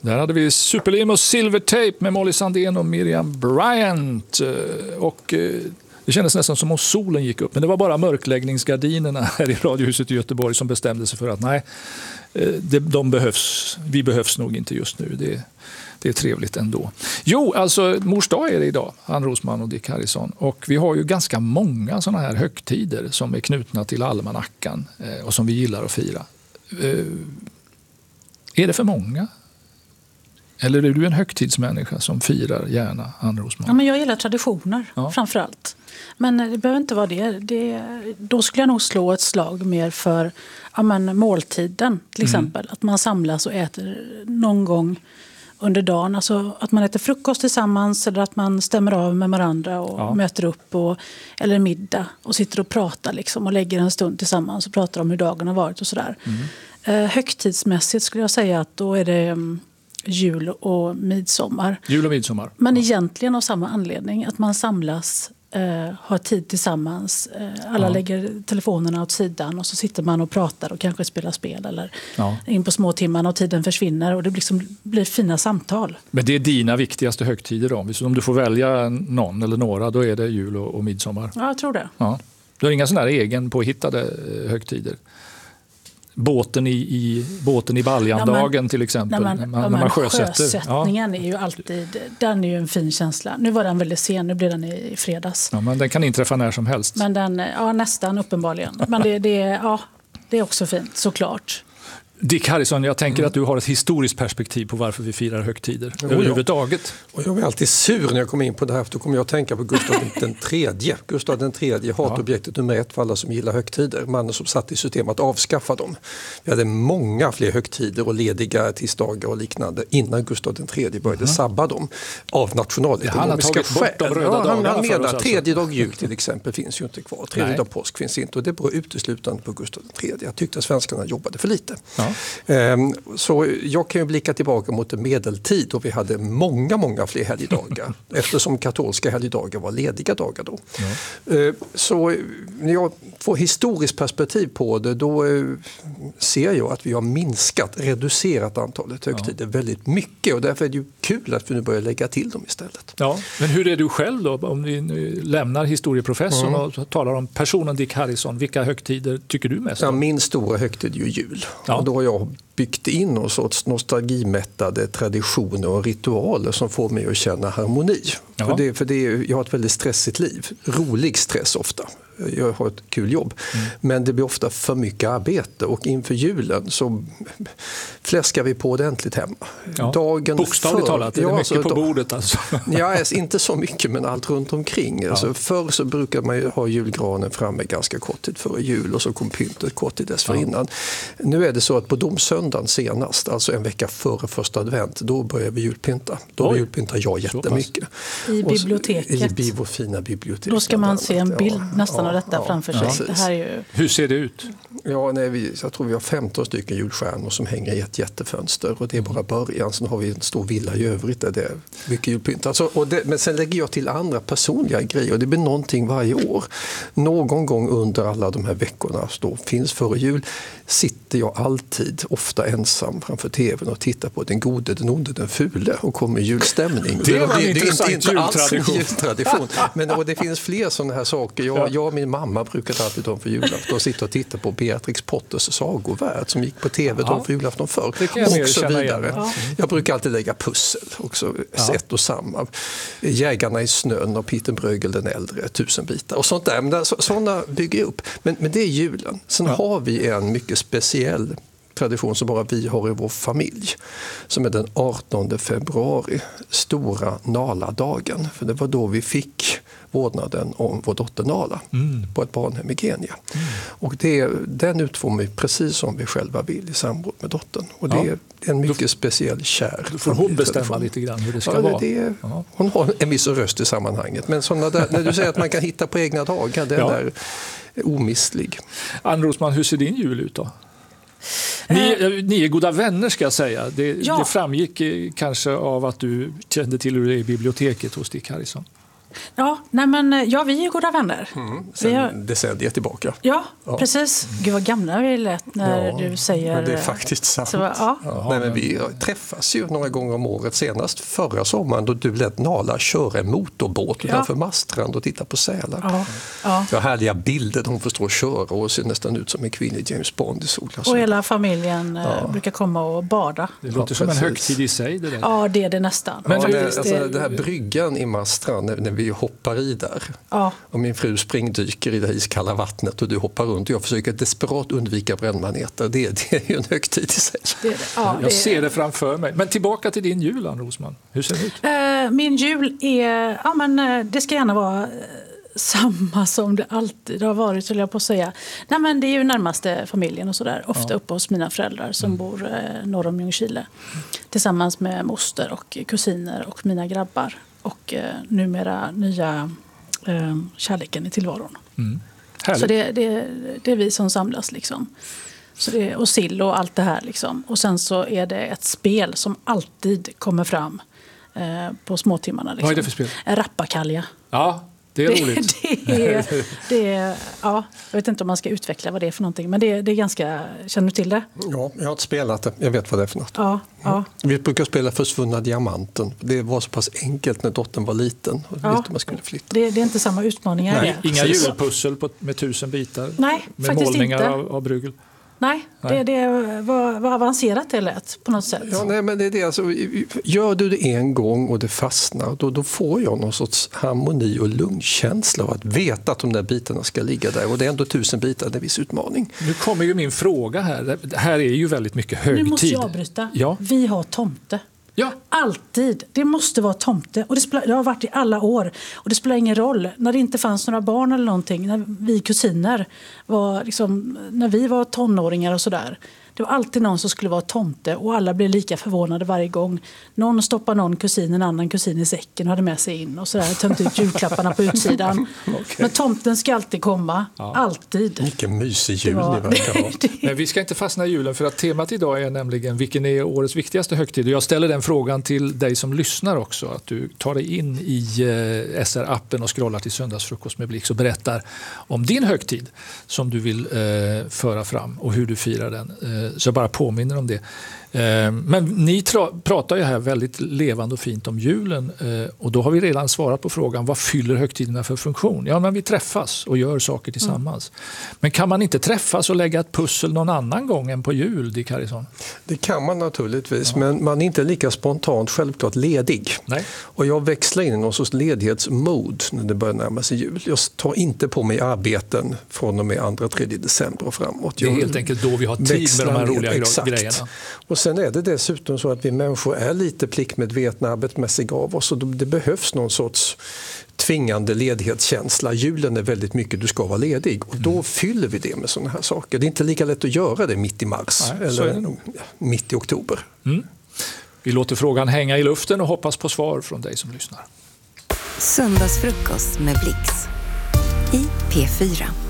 Där hade vi Superlim och Silvertape med Molly Sandén och Miriam Bryant. Och det kändes nästan som om solen gick upp. Men det var bara mörkläggningsgardinerna här i Radiohuset i Göteborg som bestämde sig för att nej, vi behövs nog inte just nu. Det är trevligt ändå. Jo, alltså mors dag är det idag, Ann Rosman och Dick Harrison. Och vi har ju ganska många sådana här högtider som är knutna till almanackan och som vi gillar att fira. Är det för många? Eller är du en högtidsmänniska som firar gärna, Ann Rosman? Ja, men jag gillar traditioner framför allt. Men det behöver inte vara det. Då skulle jag nog slå ett slag mer för måltiden till exempel. Att man samlas och äter någon gång under dagen. Alltså att man äter frukost tillsammans eller att man stämmer av med varandra och möter upp eller middag och sitter och pratar liksom, och lägger en stund tillsammans och pratar om hur dagen har varit och sådär. Högtidsmässigt skulle jag säga att då är det jul och midsommar. Jul och midsommar. Men egentligen av samma anledning, att man samlas, har tid tillsammans. Alla lägger telefonerna åt sidan och så sitter man och pratar och kanske spelar spel eller in på små timmarna och tiden försvinner och det blir fina samtal. Men det är dina viktigaste högtider då? Om du får välja någon eller några, då är det jul och midsommar? Ja, jag tror det. Ja. Du har inga sådana här egen påhittade högtider? Båten i Baljandagen till exempel, när man sjösätter. Sjösättningen är ju alltid, den är ju en fin känsla. Nu var den väldigt sen, nu blir den i fredags. Ja, men den kan inträffa när som helst. Men den, nästan uppenbarligen. Men det är också fint, såklart. Dick Harrison, jag tänker att du har ett historiskt perspektiv på varför vi firar högtider överhuvudtaget. Och jag är alltid sur när jag kommer in på det här, för då kommer jag att tänka på Gustav den tredje. Gustav den tredje, hatobjektet nummer 1 för alla som gillar högtider. Mannen som satt i system att avskaffa dem. Vi hade många fler högtider och lediga tisdagar och liknande innan Gustav den tredje började sabba dem av nationalekonomiska skäl. Han menar, tredje dag jul till exempel finns ju inte kvar. Tredje dag påsk finns inte, och det beror uteslutande på Gustav den tredje. Jag tyckte att svenskarna jobbade för lite. Ja. Så jag kan ju blicka tillbaka mot en medeltid och vi hade många fler helgdagar eftersom katolska helgdagar var lediga dagar då. Ja. Så när jag får historiskt perspektiv på det, då ser jag att vi har reducerat antalet högtider väldigt mycket, och därför är det ju kul att vi nu börjar lägga till dem istället. Ja, men hur är du själv då, om vi lämnar historieprofessorn och talar om personen Dick Harrison? Vilka högtider tycker du mest om? Ja, min stora högtid är ju jul. Ja. Och då har jag byggt in någon sorts nostalgimättade traditioner och ritualer som får mig att känna harmoni. Ja. Jag har ett väldigt stressigt liv. Rolig stress ofta. Jag har ett kul jobb. Men det blir ofta för mycket arbete, och inför julen så fläskar vi på ordentligt hemma. Ja. Bokstavligt talat, det är mycket på bordet alltså. Ja, inte så mycket, men allt runt omkring. Ja. Alltså, förr så brukar man ju ha julgranen framme ganska kort tid före jul och så kom pyntet kort tid dessförinnan. Ja. Nu är det så att på domsöndagen senast, alltså en vecka före första advent, då börjar vi julpynta. Då julpyntar jag jättemycket. I biblioteket. I vår fina bibliotek. Då ska man se en bild nästan av detta framför sig. Ja. Det här är ju... Hur ser det ut? Ja, jag tror vi har 15 stycken julstjärnor som hänger i ett jättefönster, och det är bara början. Sen har vi en stor villa i övrigt där det är mycket julpynt. Alltså, men sen lägger jag till andra personliga grejer, och det blir någonting varje år. Någon gång under alla de här veckorna då finns före jul, sitter jag alltid ofta ensam framför tvn och tittar på Den gode, den onde, den fule, och kommer i julstämning. Det är en intressant jultradition. Men det finns fler sådana här saker. Jag och min mamma brukade alltid för julafton sitta och titta på Beatrix Potters sagovärld som gick på tv för julafton förr. Och så vidare. Ja. Jag brukar alltid lägga pussel också, ett och samma. Jägarna i snön och Peter Bruegel den äldre, 1000 bitar och sånt där. Men sådana bygger jag upp. Men det är julen. Sen har vi en mycket speciell tradition som bara vi har i vår familj, som är den 18 februari, stora Nala-dagen. För det var då vi fick vårdnaden om vår dotter Nala på ett barnhem i Kenya. Och den utformar vi precis som vi själva vill i samråd med dottern. Och det är en mycket speciell kär. Då får hon bestämma lite grann hur det ska vara. Hon har en viss röst i sammanhanget. Men när du säger att man kan hitta på egna dagar, den är omistlig. Ann Rosman, hur ser din jul ut då? Ni är goda vänner, ska jag säga. Det framgick kanske av att du kände till hur det är i biblioteket hos Dick Harrison. Vi är goda vänner. Sen decennier tillbaka. Ja, precis. Gud vad gamla vi lät när du säger... Men det är faktiskt sant. Nej, men vi träffas ju några gånger om året. Senast förra sommaren då du lät Nala köra en motorbåt utanför Marstrand och titta på sälar. Så härliga bilder. De förstår köra och ser nästan ut som en kvinna i James Bond i solglasögon. Och hela familjen brukar komma och bada. Det låter som en högtid i sig. Det där. Ja, det är det nästan. Men det här bryggan i Marstrand när vi hoppar i där och min fru springdyker i det iskalla vattnet och du hoppar runt och jag försöker desperat undvika brännmaneter. Det är ju en högtid i sig. Jag ser det framför mig. Men tillbaka till din jul, Ann Rosman. Hur ser det ut? Min jul är... det ska gärna vara samma som det alltid har varit, skulle jag på att säga. Nej, men det är ju närmaste familjen och sådär. Ofta uppe hos mina föräldrar som bor norr om Ljungskile. Tillsammans med moster och kusiner och mina grabbar. Och numera nya kärleken i tillvaron. Så det är vi som samlas liksom. Så och sill och allt det här liksom. Och sen så är det ett spel som alltid kommer fram på småtimmarna. Liksom. Vad är det för spel? Rappakalja. Ja, det är roligt. Jag vet inte om man ska utveckla vad det är för någonting. Men det är ganska... Känner du till det? Ja, jag har inte spelat det. Jag vet vad det är för något. Ja. Vi brukar spela Försvunna diamanten. Det var så pass enkelt när dottern var liten. Och man skulle flytta. Det är inte samma utmaningar. Nej, inga julpussel med 1000 bitar. Nej, med faktiskt målningar inte. av Bruegel. Nej. Det var avancerat det lät på något sätt. Ja, nej, men det är det. Alltså, gör du det en gång och det fastnar, då får jag någon sorts harmoni och lugnkänsla av att veta att de där bitarna ska ligga där. Och det är ändå 1000 bitar, det är en viss utmaning. Nu kommer ju min fråga här. Det här är ju väldigt mycket högtid. Nu måste jag avbryta. Ja. Vi har tomte. Ja. Alltid. Det måste vara tomte. Och det har varit i alla år. Och det spelar ingen roll. När det inte fanns några barn eller någonting. När vi kusiner var liksom, när vi var tonåringar och sådär. Det var alltid någon som skulle vara tomte. Och alla blev lika förvånade varje gång. Någon stoppade en annan kusin i säcken och hade med sig in. Och sådär tömt ut julklapparna på utsidan. Okay. Men tomten ska alltid komma. Ja. Alltid. Vilken mysig jul ni verkar ha. Men vi ska inte fastna i julen för att temat idag är nämligen vilken är årets viktigaste högtid. Och jag ställer den frågan till dig som lyssnar också. Att du tar dig in i SR-appen och scrollar till Söndagsfrukost med Blix och berättar om din högtid som du vill föra fram och hur du firar den. Så jag bara påminner om det. Men ni pratar ju här väldigt levande och fint om julen och då har vi redan svarat på frågan vad fyller högtiderna för funktion? Ja, men vi träffas och gör saker tillsammans. Men kan man inte träffas och lägga ett pussel någon annan gång än på jul, Dick Harrison? Det kan man naturligtvis, men man är inte lika spontant självklart ledig. Nej. Och jag växlar in i någon sorts ledighetsmode när det börjar närma sig jul. Jag tar inte på mig arbeten från och med 2-3 december och framåt. Det är helt enkelt då vi har tid med de här roliga grejerna. Och sen är det dessutom så att vi människor är lite pliktmedvetna arbetsmässiga av oss och det behövs någon sorts tvingande ledighetskänsla. Julen är väldigt mycket du ska vara ledig och då fyller vi det med sådana här saker. Det är inte lika lätt att göra det mitt i mars eller mitt i oktober. Vi låter frågan hänga i luften och hoppas på svar från dig som lyssnar. Söndagsfrukost med Blix i P4.